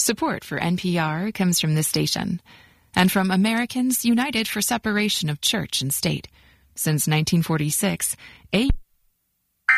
Support for NPR comes from this station and from Americans United for Separation of Church and State. Since 1946,